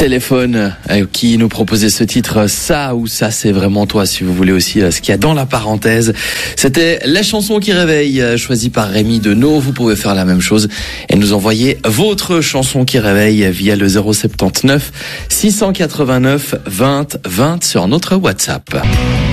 Téléphone qui nous proposait ce titre, ça ou ça c'est vraiment toi, si vous voulez aussi ce qu'il y a dans la parenthèse. C'était la chanson qui réveille, choisie par Rémi Denot. Vous pouvez faire la même chose et nous envoyer votre chanson qui réveille via le 079 689 20 20 sur notre WhatsApp.